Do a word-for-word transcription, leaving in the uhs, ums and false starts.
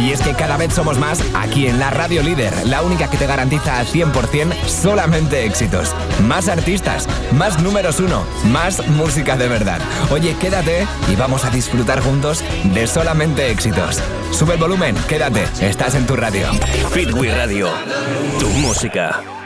Y es que cada vez somos más aquí en la Radio Líder, la única que te garantiza al cien por ciento solamente éxitos. Más artistas, más números uno, más música de verdad. Oye, quédate y vamos a disfrutar juntos de solamente éxitos. Sube el volumen, quédate, estás en tu radio. Fitwi Radio, tu música.